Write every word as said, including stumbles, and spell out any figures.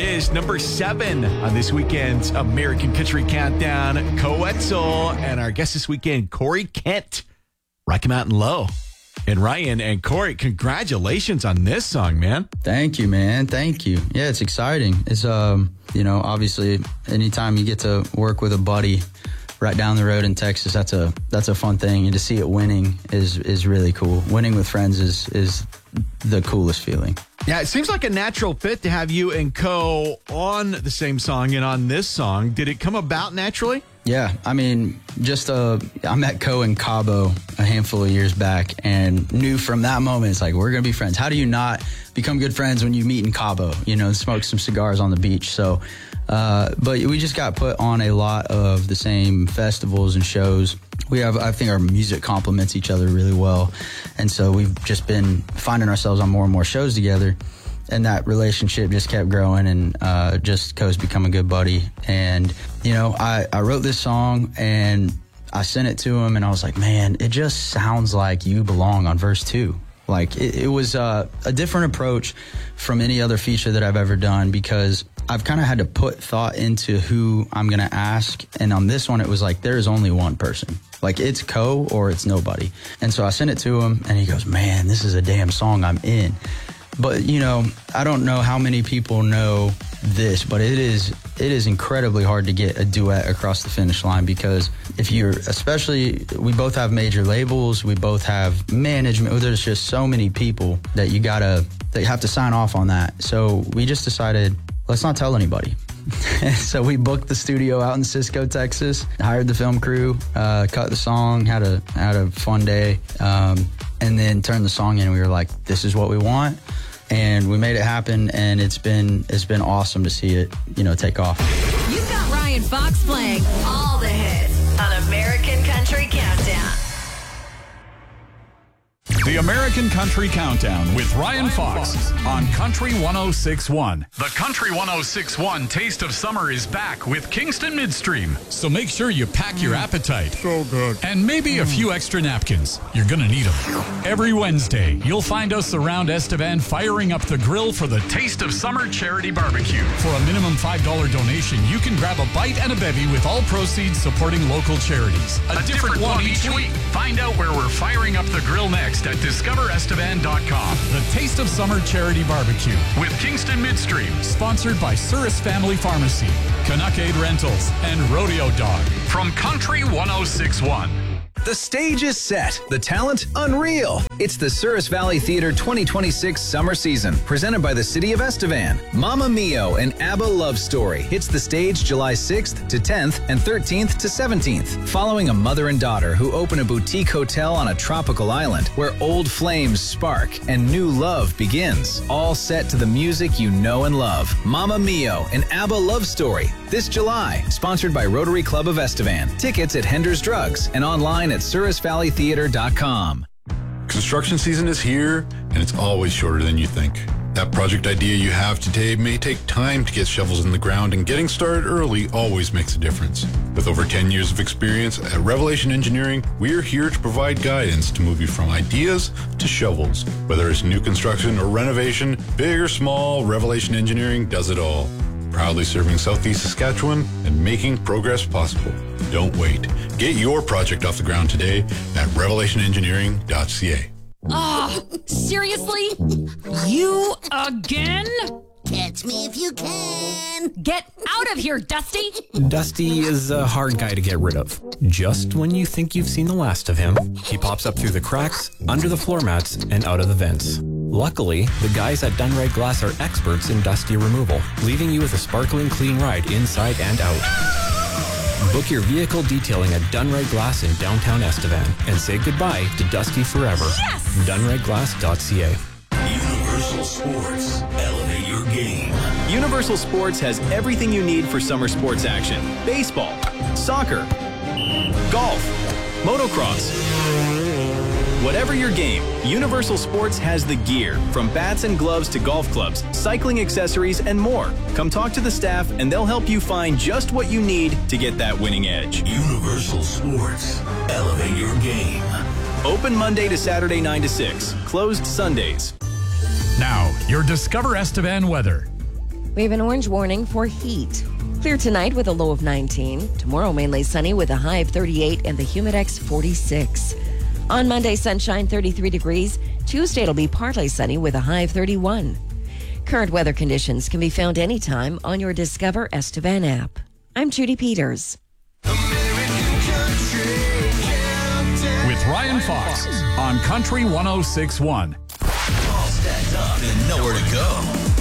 is, number seven on this weekend's American Country Countdown. Coetzel and our guest this weekend, Corey Kent, Rocky Mountain Low. And Ryan and Corey, congratulations on this song, man. Thank you, man. Thank you. Yeah, it's exciting. It's, um, you know, obviously anytime you get to work with a buddy right down the road in Texas, that's a that's a fun thing. And to see it winning is is really cool. Winning with friends is is the coolest feeling. Yeah, it seems like a natural fit to have you and Co on the same song and on this song. Did it come about naturally? Yeah, I mean, just uh, I met Co in Cabo a handful of years back and knew from that moment, it's like, we're going to be friends. How do you not become good friends when you meet in Cabo, you know, and smoke some cigars on the beach? So, uh, but we just got put on a lot of the same festivals and shows. We have, I think our music complements each other really well. And so we've just been finding ourselves on more and more shows together. And that relationship just kept growing, and uh, just Co's become a good buddy. And, you know, I, I wrote this song and I sent it to him and I was like, man, it just sounds like You Belong on verse two. Like it, it was uh, a different approach from any other feature that I've ever done, because I've kind of had to put thought into who I'm going to ask. And on this one, it was like, there is only one person. Like, it's Co or it's nobody. And so I sent it to him and he goes, man, this is a damn song I'm in. But, you know, I don't know how many people know this, but it is it is incredibly hard to get a duet across the finish line, because if you're, especially, we both have major labels, we both have management, there's just so many people that you gotta, that you have to sign off on that. So we just decided, let's not tell anybody. So we booked the studio out in Cisco, Texas, hired the film crew, uh, cut the song, had a had a fun day, um, and then turned the song in. And we were like, this is what we want. And we made it happen, and it's been it's been awesome to see it, you know, take off. You've got Ryan Fox playing all the hits on American Country Countdown. The American Country Countdown with Ryan Fox on Country one oh six point one. The Country one oh six point one Taste of Summer is back with Kingston Midstream. So make sure you pack your appetite. So good. And maybe a few extra napkins. You're going to need them. Every Wednesday, you'll find us around Estevan firing up the grill for the Taste of Summer Charity Barbecue. For a minimum five dollars donation, you can grab a bite and a bevy with all proceeds supporting local charities. A, a different, different one each week. Find out where we're firing up the grill next at discover estevan dot com. The Taste of Summer Charity Barbecue with Kingston Midstream, sponsored by Surus Family Pharmacy, Canuck-Aid Rentals, and Rodeo Dog. From Country one oh six point one. The stage is set. The talent, unreal. It's the Surus Valley Theater twenty twenty-six summer season, presented by the City of Estevan. Mamma Mio, an ABBA love story, hits the stage July sixth to tenth and thirteenth to seventeenth. Following a mother and daughter who open a boutique hotel on a tropical island where old flames spark and new love begins. All set to the music you know and love. Mamma Mio, an ABBA love story, this July. Sponsored by Rotary Club of Estevan. Tickets at Hender's Drugs and online at surus valley theater dot com. Construction season is here, and it's always shorter than you think. That project idea you have today may take time to get shovels in the ground, and getting started early always makes a difference. With over ten years of experience at Revelation Engineering, we are here to provide guidance to move you from ideas to shovels. Whether it's new construction or renovation, big or small, Revelation Engineering does it all. Proudly serving Southeast Saskatchewan and making progress possible. Don't wait. Get your project off the ground today at revelation engineering dot c a. Oh, seriously? You again? Catch me if you can. Get out of here, Dusty. Dusty is a hard guy to get rid of. Just when you think you've seen the last of him, he pops up through the cracks, under the floor mats, and out of the vents. Luckily, the guys at Dunride Glass are experts in Dusty removal, leaving you with a sparkling clean ride inside and out. Book your vehicle detailing at Dunride Glass in downtown Estevan and say goodbye to Dusty forever. Yes! dunride glass dot c a. Universal Sports. Elevate your game. Universal Sports has everything you need for summer sports action. Baseball, soccer, golf, motocross. Whatever your game, Universal Sports has the gear, from bats and gloves to golf clubs, cycling accessories, and more. Come talk to the staff and they'll help you find just what you need to get that winning edge. Universal Sports. Elevate your game. Open Monday to Saturday nine to six. Closed Sundays. Now, your Discover Estevan weather. We have an orange warning for heat. Clear tonight with a low of nineteen. Tomorrow, mainly sunny with a high of thirty-eight and the Humidex forty-six. On Monday, sunshine, thirty-three degrees. Tuesday, it'll be partly sunny with a high of thirty-one. Current weather conditions can be found anytime on your Discover Estevan app. I'm Judy Peters. With Ryan Fox on Country one oh six point one. All stacked up and nowhere to go.